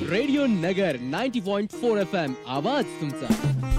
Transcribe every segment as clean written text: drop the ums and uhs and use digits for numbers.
Radio नगर 90.4 FM आवाज तुमचा.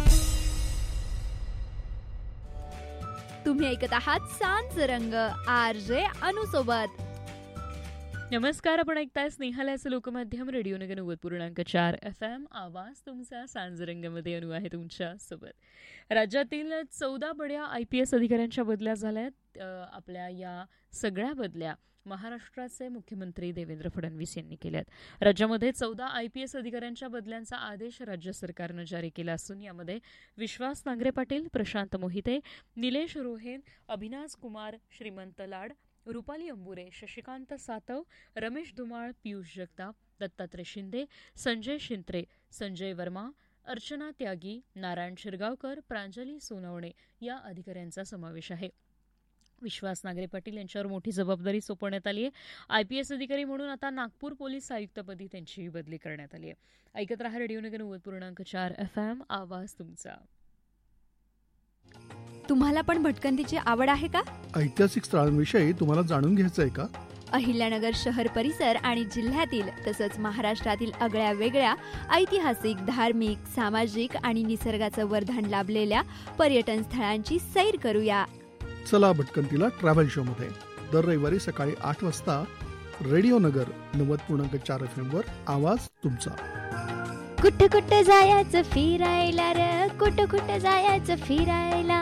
तुम्ही ऐकत आहात सांज रंग RJ अनु सोबत. नमस्कार, आपण ऐकताय स्नेहालयाचं लोकमाध्यम रेडिओ नगर 90.4 FM आवाज तुमचा. सांजरंगमध्ये अनु आहे तुमच्या सोबत. राज्यातील 14 बड्या IPS अधिकाऱ्यांच्या बदल्या झाल्यात. आपल्या या सगळ्या बदल्या महाराष्ट्राचे मुख्यमंत्री देवेंद्र फडणवीस यांनी केल्यात. राज्यामध्ये 14 IPS अधिकाऱ्यांच्या बदल्यांचा आदेश राज्य सरकारनं जारी केला असून यामध्ये विश्वास नांगरे पाटील, प्रशांत मोहिते, निलेश रोहेन, अभिनाश कुमार, श्रीमंत लाड, रुपाली अंबुरे, शशिकांत सातव, रमेश धुमाळ, पियुष जगताप, दत्तात्रय शिंदे, संजय शिंत्रे, संजय वर्मा, अर्चना त्यागी, नारायण शिरगावकर, प्रांजली सोनवणे या अधिकाऱ्यांचा समावेश आहे. विश्वास नांगरे पाटील यांच्यावर मोठी जबाबदारी सोपवण्यात आली आहे. IPS अधिकारी म्हणून आता नागपूर पोलीस आयुक्तपदी त्यांची बदली करण्यात आली आहे. ऐकत रहा रेडिओ नगर 90.4 FM आवाज तुमचा. तुम्हाला पण भटकंतीची आवड आहे का? ऐतिहासिक स्थळांविषयी तुम्हाला जाणून घ्यायचंय का? अहिल्यानगर शहर परिसर आणि जिल्ह्यातील तसंच महाराष्ट्रातील आगळ्या वेगळ्या ऐतिहासिक, धार्मिक, सामाजिक आणि निसर्गाचं वर्धन लाभलेल्या पर्यटन स्थळांची सैर करूया. चला भटकंतीला ट्रॅव्हल शो मध्ये दर रविवारी सकाळी 8 वाजता रेडिओ नगर 90.4 FM वर आवाज तुमचा. कुठं कुठं जायचं फिरायला र, कुठं कुठं जायचं फिरायला.